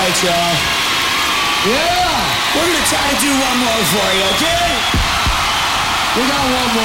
right, y'all. Yeah! We're gonna try to do one more for you, okay? We got one more.